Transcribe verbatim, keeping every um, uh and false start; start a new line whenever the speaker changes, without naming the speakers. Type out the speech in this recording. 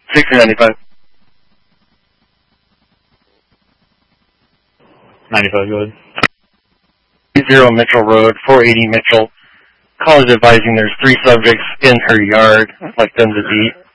sixty ninety-five.
ninety-five, go ahead.
Zero Mitchell Road, four eighty Mitchell. Call is advising there's three subjects in her yard. I'd like them to be